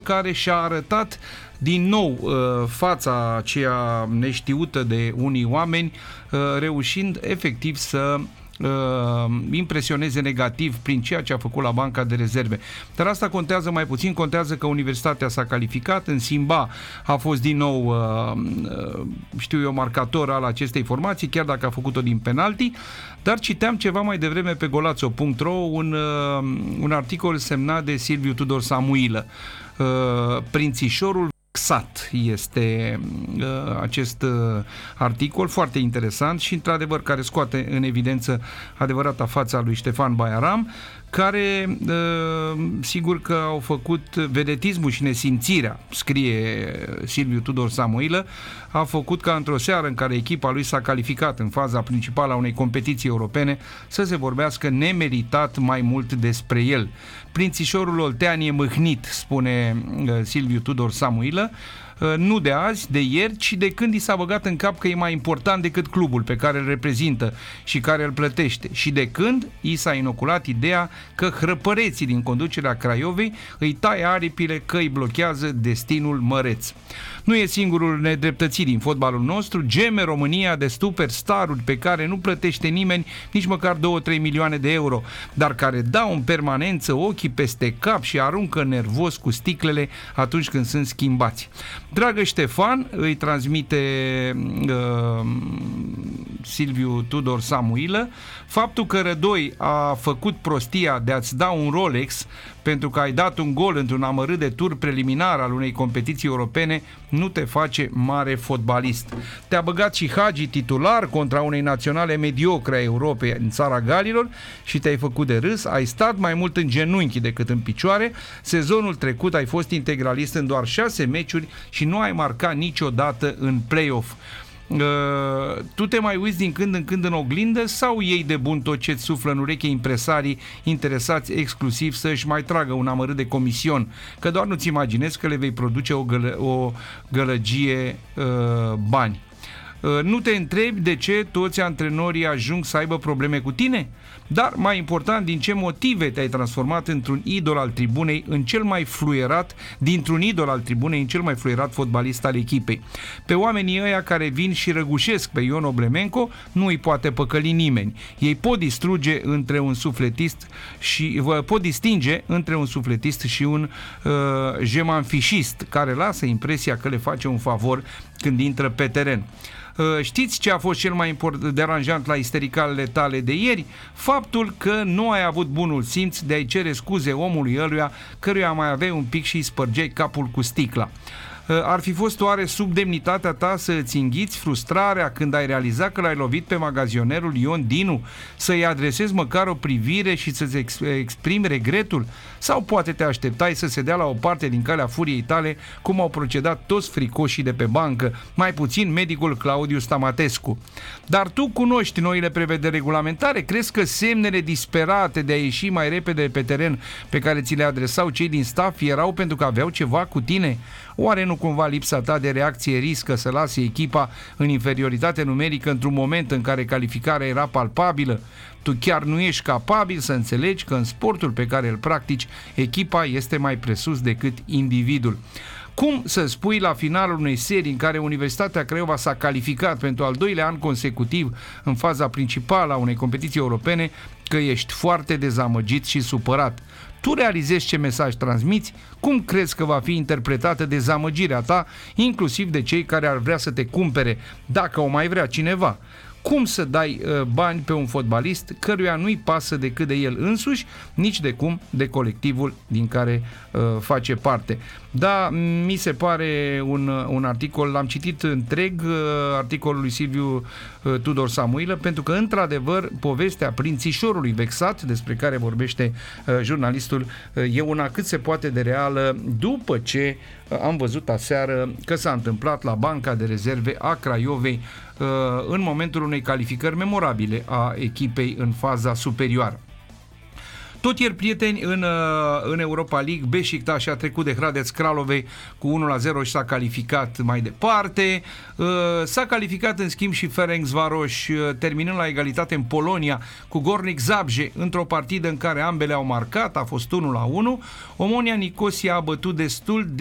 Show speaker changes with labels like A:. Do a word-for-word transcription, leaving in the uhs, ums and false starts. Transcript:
A: care și-a arătat din nou fața aceea neștiută de unii oameni, reușind efectiv să impresioneze negativ prin ceea ce a făcut la Banca de Rezerve. Dar asta contează mai puțin, contează că Universitatea s-a calificat, în Simba a fost din nou, știu eu, marcator al acestei formații, chiar dacă a făcut-o din penalti, dar citeam ceva mai devreme pe golazo punct ro un, un articol semnat de Silviu Tudor Samuilă. Prințișorul vexat este uh, acest uh, articol foarte interesant și într-adevăr care scoate în evidență adevărata fața lui Ștefan Baiaram, care uh, sigur că au făcut vedetismul și nesimțirea, scrie Silviu Tudor Samuilă, a făcut ca într-o seară în care echipa lui s-a calificat în faza principală a unei competiții europene să se vorbească nemeritat mai mult despre el. Prințișorul oltean e mâhnit, spune uh, Silviu Tudor Samuilă, uh, nu de azi, de ieri, ci de când i s-a băgat în cap că e mai important decât clubul pe care îl reprezintă și care îl plătește, și de când i s-a inoculat ideea că hrăpăreții din conducerea Craiovei îi taie aripile, că îi blochează destinul măreț. Nu e singurul nedreptățit din fotbalul nostru, geme România de superstaruri pe care nu plătește nimeni nici măcar două-trei milioane de euro, dar care dau în permanență ochii peste cap și aruncă nervos cu sticlele atunci când sunt schimbați. Dragă Ștefan, îi transmite uh, Silviu Tudor Samuilă, faptul că Rădoi a făcut prostia de a-ți da un Rolex pentru că ai dat un gol într-un amărât de tur preliminar al unei competiții europene nu te face mare fotbalist. Te-a băgat și Hagi titular contra unei naționale mediocre a Europei în țara Galilor și te-ai făcut de râs, ai stat mai mult în genunchi decât în picioare, sezonul trecut ai fost integralist în doar șase meciuri și nu ai marcat niciodată în play-off. Uh, tu te mai uiți din când în când în oglindă sau iei de bun tot ce-ți suflă în ureche impresarii interesați exclusiv să-și mai tragă un amărât de comision, că doar nu-ți imaginezi că le vei produce o, gălă, o gălăgie uh, bani. Uh, nu te întrebi de ce toți antrenorii ajung să aibă probleme cu tine? Dar, mai important, din ce motive te-ai transformat într-un idol al tribunei, în cel mai fluierat, dintr-un idol al tribunei, în cel mai fluierat fotbalist al echipei. Pe oamenii ăia care vin și răgușesc pe Ion Oblemenco, nu îi poate păcăli nimeni. Ei pot distruge între un sufletist și vă pot distinge între un sufletist și un uh, jemanfișist, care lasă impresia că le face un favor când intră pe teren. Știți ce a fost cel mai important, deranjant la istericalele tale de ieri? Faptul că nu ai avut bunul simț de a-i cere scuze omului ăluia căruia mai aveai un pic și îi spărgeai capul cu sticla. Ar fi fost oare sub demnitatea ta să îți înghiți frustrarea când ai realizat că l-ai lovit pe magazionerul Ion Dinu, să-i adresezi măcar o privire și să-ți exprimi regretul? Sau poate te așteptai să se dea la o parte din calea furiei tale, cum au procedat toți fricoșii de pe bancă, mai puțin medicul Claudiu Stamatescu? Dar tu cunoști noile prevederi regulamentare? Crezi că semnele disperate de a ieși mai repede pe teren pe care ți le adresau cei din staff erau pentru că aveau ceva cu tine? Oare nu cumva lipsa ta de reacție riscă să lase echipa în inferioritate numerică într-un moment în care calificarea era palpabilă? Tu chiar nu ești capabil să înțelegi că în sportul pe care îl practici, echipa este mai presus decât individul. Cum să spui la finalul unei serii în care Universitatea Craiova s-a calificat pentru al doilea an consecutiv în faza principală a unei competiții europene că ești foarte dezamăgit și supărat? Tu realizezi ce mesaj transmiți? Cum crezi că va fi interpretată dezamăgirea ta, inclusiv de cei care ar vrea să te cumpere, dacă o mai vrea cineva? Cum să dai uh, bani pe un fotbalist căruia nu-i pasă decât de el însuși, nici de cum de colectivul din care uh, face parte? Da, mi se pare un, un articol, l-am citit întreg, uh, articolul lui Silviu uh, Tudor Samuilă, pentru că, într-adevăr, povestea prințișorului vexat, despre care vorbește uh, jurnalistul, uh, e una cât se poate de reală, după ce uh, am văzut aseară că s-a întâmplat la Banca de Rezerve a Craiovei uh, în momentul unei calificări memorabile a echipei în faza superioară. Tot ieri, prieteni, în, în Europa League, Beşiktaş a trecut de Hradec Kralove cu unu la zero și s-a calificat mai departe. S-a calificat în schimb și Ferencvaros, terminând la egalitate în Polonia cu Gornik Zabrze într-o partidă în care ambele au marcat, a fost unu la unu. Omonia Nicosia a bătut destul de